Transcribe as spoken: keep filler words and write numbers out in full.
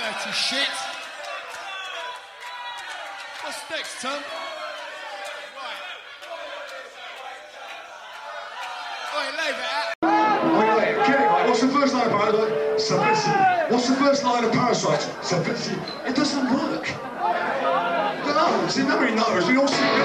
Dirty shit. What's next, Tom? Right. Oi, leave it out. Wait, wait, get it right. What's the first line of Parasite? Simplicity. What's the first line of Parasite? Simplicity. It doesn't work. No, see, nobody knows. We all see